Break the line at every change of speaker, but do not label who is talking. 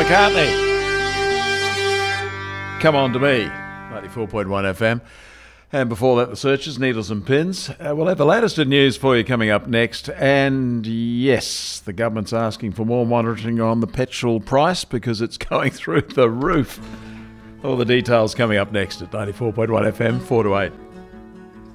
McCartney. Come on to me, 94.1 FM. And before that, the Searchers, Needles and Pins. We'll have the latest in news for you coming up next. And yes, the government's asking for more monitoring on the petrol price because it's going through the roof. All the details coming up next at 94.1 FM, 4 to 8.